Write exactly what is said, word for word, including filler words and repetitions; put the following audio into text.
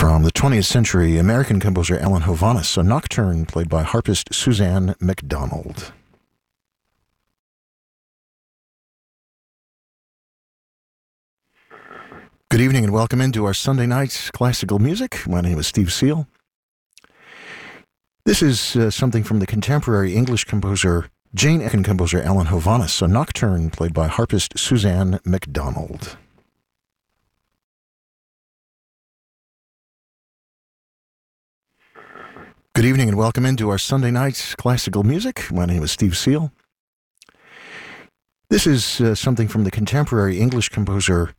From the twentieth century American composer Alan Hovhaness, a nocturne played by harpist Suzanne MacDonald. Good evening and welcome into our Sunday night classical music. My name is Steve Seal. This is uh, something from the contemporary English composer, Jane Austen composer Alan Hovhaness, a nocturne played by harpist Suzanne MacDonald. Good evening and welcome into our Sunday night classical music. My name is Steve Seal. This is uh, something from the contemporary English composer,